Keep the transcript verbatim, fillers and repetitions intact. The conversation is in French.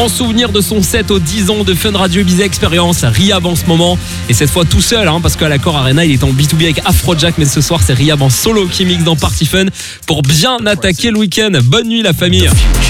En souvenir de son set aux dix ans de Fun Radio Ibiza Experience, Rihab en ce moment. Et cette fois tout seul, hein, parce qu'à l'Accor Arena, il est en B deux B avec Afrojack. Mais ce soir, c'est Rihab en solo qui mixe dans Party Fun pour bien attaquer le week-end. Bonne nuit la famille.